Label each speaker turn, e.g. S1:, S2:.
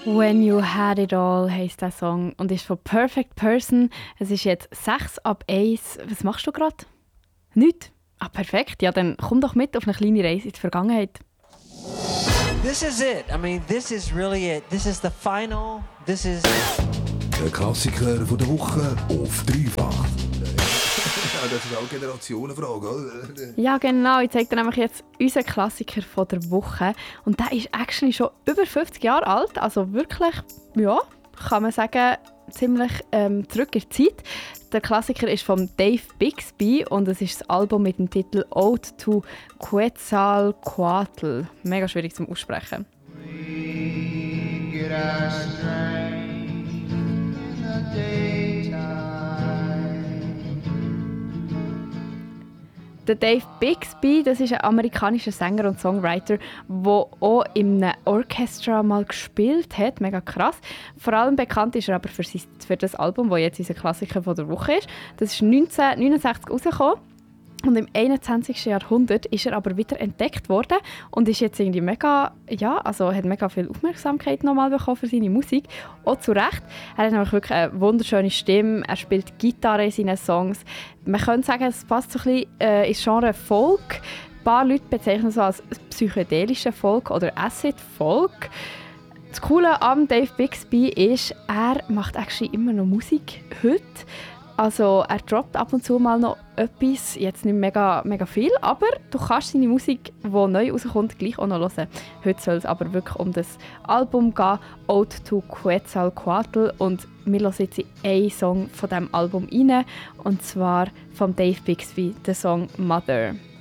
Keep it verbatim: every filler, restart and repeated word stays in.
S1: «When You Had It All» heisst der Song und ist von «Perfect Person». Es ist jetzt sechs ab eins. Was machst du gerade? Nichts? Ah, perfekt. Ja, dann komm doch mit auf eine kleine Reise in die Vergangenheit.
S2: This is it. I mean, this is really it. This is the final. This is...
S3: Der Klassiker von der Woche auf dreifach. Ja, das ist auch eine Generationenfrage, oder?
S1: Ja, genau. Ich zeige dir nämlich jetzt unseren Klassiker von der Woche. Und der ist actually schon über fünfzig Jahre alt. Also wirklich, ja, kann man sagen, ziemlich ähm, zurück in die Zeit. Der Klassiker ist von Dave Bixby und es ist das Album mit dem Titel «Ode to Quetzalcoatl». Mega schwierig zum Aussprechen. Der Dave Bixby, das ist ein amerikanischer Sänger und Songwriter, der auch in einem Orchestra mal gespielt hat. Mega krass. Vor allem bekannt ist er aber für, sein, für das Album, das jetzt unser Klassiker von der Woche ist. Das ist neunzehnhundertneunundsechzig rausgekommen. Und im einundzwanzigsten Jahrhundert ist er aber wieder entdeckt worden und ist jetzt irgendwie mega, ja, also hat mega viel Aufmerksamkeit nochmal bekommen für seine Musik. Auch zu Recht. Er hat nämlich wirklich eine wunderschöne Stimme, er spielt Gitarre in seinen Songs. Man könnte sagen, es passt so ein bisschen äh, ins Genre Folk. Ein paar Leute bezeichnen es als psychedelischen Folk oder Acid Folk. Das Coole am Dave Bixby ist, er macht actually immer noch Musik heute. Also er droppt ab und zu mal noch etwas, jetzt nicht mega, mega viel, aber du kannst seine Musik, die neu rauskommt, gleich auch noch hören. Heute soll es aber wirklich um das Album gehen, «Ode to Quetzalcoatl», und wir hören jetzt einen Song von diesem Album rein, und zwar von Dave Bixby, der Song «Mother».